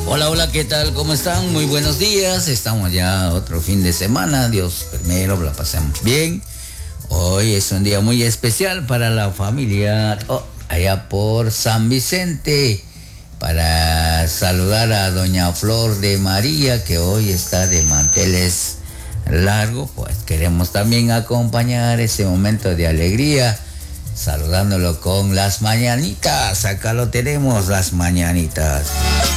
Hola, hola, ¿qué tal? ¿Cómo están? Muy buenos días. Estamos ya otro fin de semana. Dios primero, la pasamos bien. Hoy es un día muy especial para la familia allá por San Vicente. Para saludar a doña Flor de María, que hoy está de manteles largo, pues queremos también acompañar ese momento de alegría, saludándolo con las mañanitas. Acá lo tenemos, las mañanitas.